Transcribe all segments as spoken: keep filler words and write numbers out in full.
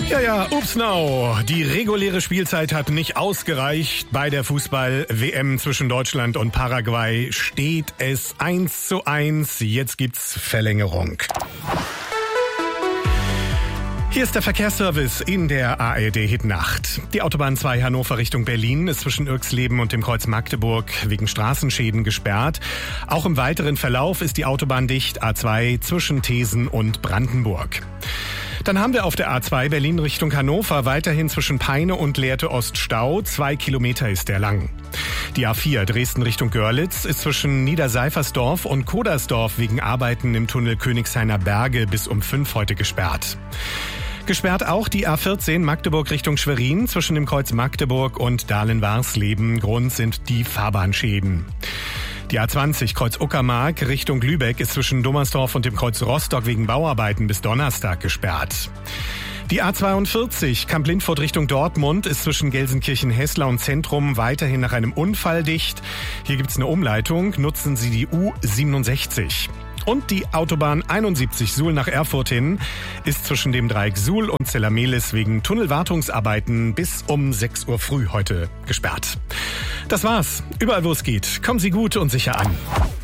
Ja, ja, ups now. Die reguläre Spielzeit hat nicht ausgereicht. Bei der Fußball-W M zwischen Deutschland und Paraguay steht es eins zu eins. Jetzt gibt's Verlängerung. Hier ist der Verkehrsservice in der A R D-Hitnacht. Die Autobahn zwei Hannover Richtung Berlin ist zwischen Irxleben und dem Kreuz Magdeburg wegen Straßenschäden gesperrt. Auch im weiteren Verlauf ist die Autobahn dicht, A zwei zwischen Thesen und Brandenburg. Dann haben wir auf der A zwei Berlin Richtung Hannover weiterhin zwischen Peine und Lehrte Ost Stau. Zwei Kilometer ist der lang. Die A vier Dresden Richtung Görlitz ist zwischen Niederseifersdorf und Kodersdorf wegen Arbeiten im Tunnel Königshainer Berge bis um fünf heute gesperrt. Gesperrt auch die A vierzehn Magdeburg Richtung Schwerin zwischen dem Kreuz Magdeburg und Dahlen-Warsleben. Grund sind die Fahrbahnschäden. Die A zwanzig Kreuz Uckermark Richtung Lübeck ist zwischen Dummersdorf und dem Kreuz Rostock wegen Bauarbeiten bis Donnerstag gesperrt. Die A zweiundvierzig Kamp-Lindfort Richtung Dortmund ist zwischen Gelsenkirchen-Hessler und Zentrum weiterhin nach einem Unfall dicht. Hier gibt's eine Umleitung. Nutzen Sie die U siebenundsechzig. Und die Autobahn einundsiebzig Suhl nach Erfurt hin ist zwischen dem Dreieck Suhl und Zellamelis wegen Tunnelwartungsarbeiten bis um sechs Uhr früh heute gesperrt. Das war's. Überall, wo es geht. Kommen Sie gut und sicher an.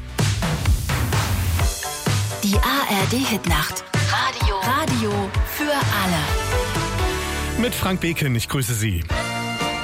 Die A R D-Hitnacht. Radio. Radio für alle. Mit Frank Beken, ich grüße Sie.